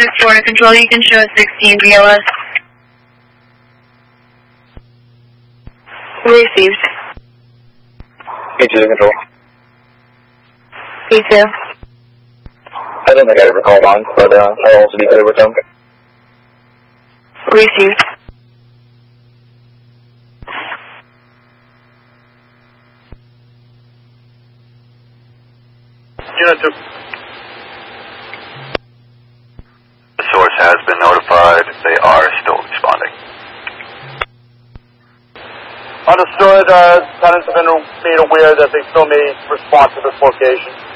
Unit 4 to control, you can show 16 BLS. Received. P2 to control. P2. I don't think I ever called on, but I'll also be clear with them. Received. Unit 2. The source has been notified. They are still responding. Understood. Tenants have been made aware that they still may respond to this location.